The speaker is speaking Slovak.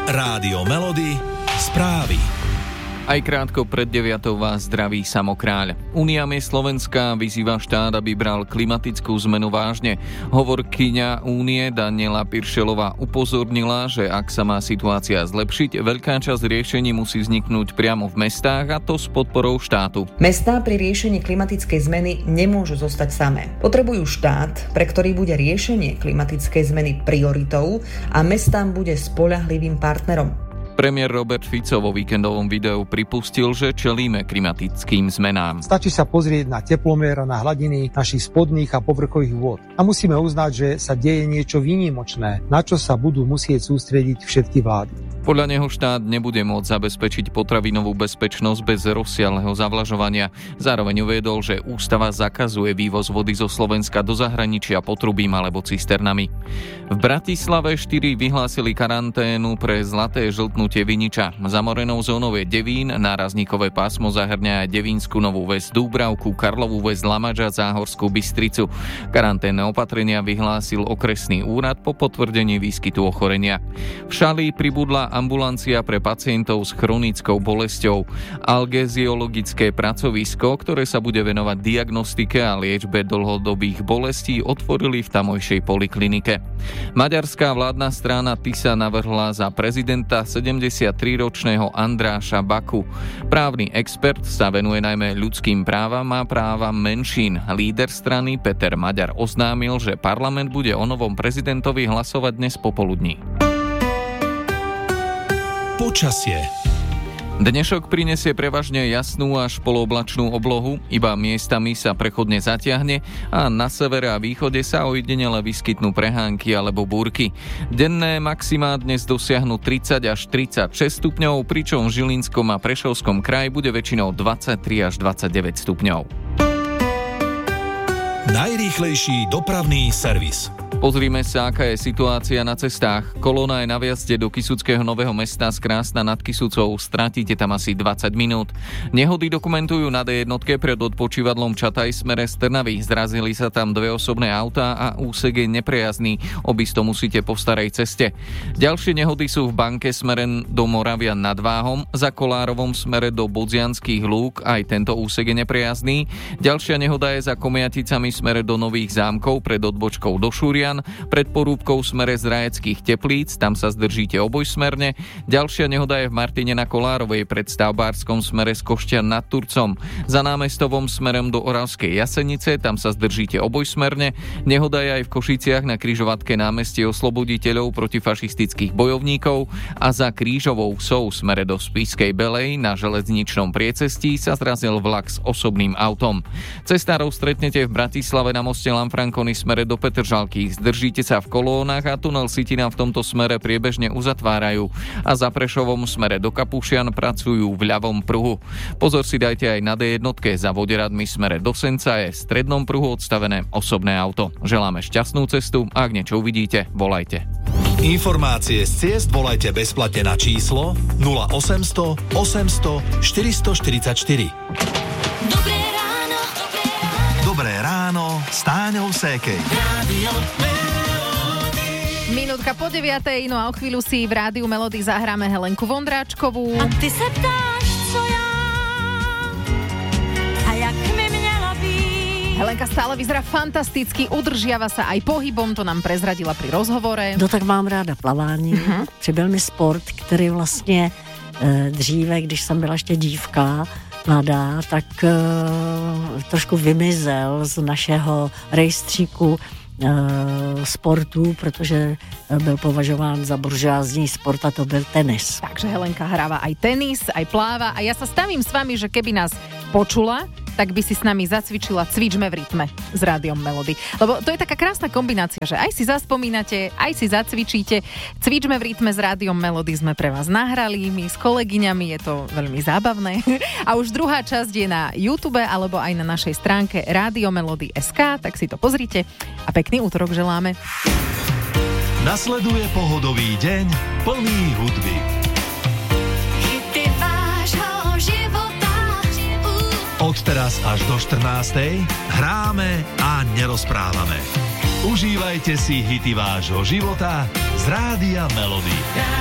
Rádio Melody, správy. Aj krátko pred 9:00 vás zdraví Samokráľ. Únia miest Slovenska vyzýva štát, aby bral klimatickú zmenu vážne. Hovorkyňa Únie Daniela Piršelová upozornila, že ak sa má situácia zlepšiť, veľká časť riešení musí vzniknúť priamo v mestách, a to s podporou štátu. Mestá pri riešení klimatickej zmeny nemôžu zostať samé. Potrebujú štát, pre ktorý bude riešenie klimatickej zmeny prioritou a mestám bude spoľahlivým partnerom. Premiér Robert Fico vo víkendovom videu pripustil, že čelíme klimatickým zmenám. Stačí sa pozrieť na teplomer a na hladiny našich spodných a povrchových vôd. A musíme uznať, že sa deje niečo výnimočné, na čo sa budú musieť sústrediť všetky vlády. Podľa neho štát nebude môcť zabezpečiť potravinovú bezpečnosť bez rozsiahleho zavlažovania. Zároveň uviedol, že ústava zakazuje vývoz vody zo Slovenska do zahraničia potrubím alebo cisternami. V Bratislave 4 vyhlásili karanténu pre zlaté žltnutie viniča. Zamorenou zónou je Devín, nárazníkové pásmo zahrňa aj Devínsku Novú Ves, Dúbravku, Karlovú Ves, Lamač a Záhorskú Bystricu. Karanténne opatrenia vyhlásil okresný úrad po potvrdení výskytu ochorenia. V Šalí pribudla ambulancia pre pacientov s chronickou bolesťou. Algeziologické pracovisko, ktoré sa bude venovať diagnostike a liečbe dlhodobých bolestí, otvorili v tamojšej poliklinike. Maďarská vládna strana TISA navrhla za prezidenta 73-ročného Andráša Baku. Právny expert sa venuje najmä ľudským právam a právam menšín. Líder strany Peter Maďar oznámil, že parlament bude o novom prezidentovi hlasovať dnes popoludní. Počasie. Dnešok prinesie prevažne jasnú až polooblačnú oblohu, iba miestami sa prechodne zatiahne a na severe a východe sa ojedinele vyskytnú prehánky alebo búrky. Denné maximá dnes dosiahnu 30 až 36 stupňov, pričom v Žilinskom a Prešovskom kraji bude väčšinou 23 až 29 stupňov. Najrýchlejší dopravný servis. Pozrime sa, aká je situácia na cestách. Kolóna je na vjazde do Kysuckého Nového Mesta z Krásna nad Kysucou. Stratíte tam asi 20 minút. Nehody dokumentujú na D1 pred odpočívadlom Čataj smere z Trnavy. Zrazili sa tam 2 osobné autá a úsek je neprejazdný. Obisto musíte po starej ceste. Ďalšie nehody sú v Banke smere do Moravia nad Váhom, za Kolárovom smere do Bodzianských Lúk. Aj tento úsek je neprejazdný. Ďalšia nehoda je za Komiaticami smere do Nových Zámkov pred odbočkou do Šúria. Pred Porúbkou smere z Rajeckých Teplíc, tam sa zdržíte obojsmerne. Ďalšia nehoda je v Martine na Kolárovej pred Stavbárskom smere z Košťan nad Turcom. Za Námestovom smerom do Oravskej Jasenice, tam sa zdržíte obojsmerne. Nehoda je aj v Košiciach na križovatke námestie Osloboditeľov protifašistických bojovníkov a za Krížovou Vsou smere do Spišskej Belej na železničnom priecestí sa zrazil vlak s osobným autom. Cestárov stretnete v Bratislave na moste Lanfranconi smere do Petržalky. Zdržíte sa v kolónach a tunel Sitina v tomto smere priebežne uzatvárajú a za Prešovom smere do Kapušian pracujú v ľavom pruhu. Pozor si dajte aj na D1, za Voderadmi smere do Senca je v strednom pruhu odstavené osobné auto. Želáme šťastnú cestu a ak niečo uvidíte, volajte. Informácie z ciest volajte bezplatne na číslo 0800 800 444. Dobré ráno s Táňou Sékej. Minútka po 9:00, no a o chvíľu si v Rádiu Melody zahráme Helenku Vondráčkovú. A ty se ptáš, co já a jak mi měla být. Helenka stále vyzerá fantasticky, udržiava sa aj pohybom, to nám prezradila pri rozhovore. No tak mám ráda plavání. Přibyl mi sport, který vlastně dříve, když jsem byla ještě dívka, mladá, tak trošku vymizel z našeho rejstříku sportu, protože byl považován za buržoázní sport a to byl tenis. Takže Helenka hráva aj tenis, aj pláva a ja sa stavím s vami, že keby nás počula, tak by si s nami zacvičila Cvičme v rytme s Rádiom Melody. Lebo to je taká krásna kombinácia, že aj si zaspomínate, aj si zacvičíte. Cvičme v rytme s Rádiom Melody sme pre vás nahrali, my s kolegyňami, je to veľmi zábavné. A už druhá časť je na YouTube alebo aj na našej stránke radiomelody.sk, tak si to pozrite a pekný útorok želáme. Nasleduje pohodový deň plný hudby. Od teraz až do 14:00 hráme a nerozprávame. Užívajte si hity vášho života z Rádia Melody.